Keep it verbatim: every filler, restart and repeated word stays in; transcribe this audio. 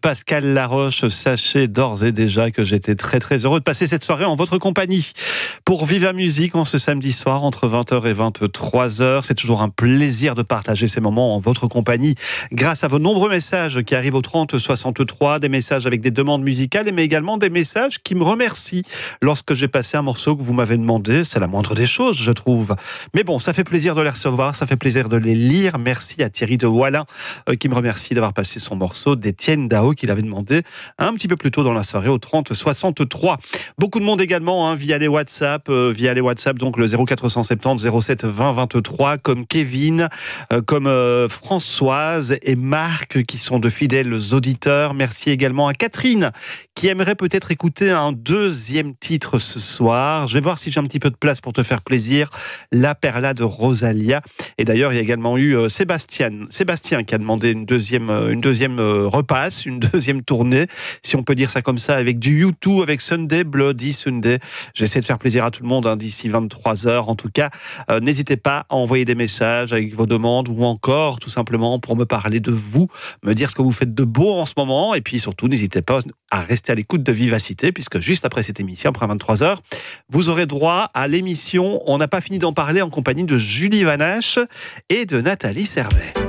Pascal Laroche. Sachez d'ores et déjà que j'étais très très heureux de passer cette soirée en votre compagnie. Pour Viva Musique, en ce samedi soir, entre vingt heures et vingt-trois heures, c'est toujours un plaisir de partager ces moments en votre compagnie, grâce à vos nombreux messages qui arrivent au trente soixante-trois, des messages avec des demandes musicales, mais également des messages qui me remercient lorsque j'ai passé un morceau que vous m'avez demandé. C'est la moindre des choses, je trouve. Mais bon, ça fait plaisir de les recevoir, ça fait plaisir de les lire. Merci à Thierry de Wallin euh, qui me remercie d'avoir passé son morceau d'Étienne Dao qu'il avait demandé un petit peu plus tôt dans la soirée au trente soixante-trois. Beaucoup de monde également hein, via les WhatsApp, euh, via les WhatsApp donc le zéro quatre cent soixante-dix zéro sept vingt vingt-trois, comme Kevin, euh, comme euh, Françoise et Marc qui sont de fidèles auditeurs. Merci également à Catherine qui aimerait peut-être écouter un deuxième titre ce soir. Je vais voir si j'ai un petit peu de place pour te faire plaisir. La Perla de Rosalia. Et d'ailleurs, il y a également eu euh, Sébastien, Sébastien qui a demandé une deuxième, euh, une deuxième euh, repasse, une deuxième tournée, si on peut dire ça comme ça, avec du U deux, avec Sunday, Bloody Sunday. J'essaie de faire plaisir à tout le monde hein, d'ici vingt-trois heures. En tout cas, euh, n'hésitez pas à envoyer des messages avec vos demandes ou encore tout simplement pour me parler de vous, me dire ce que vous faites de beau en ce moment. Et puis surtout, n'hésitez pas à rester à l'écoute de Vivacité, puisque juste après cette émission, après vingt-trois heures, vous aurez droit à l'émission On n'a pas fini d'en parler en compagnie de Julie Vanache et de Nathalie Servet.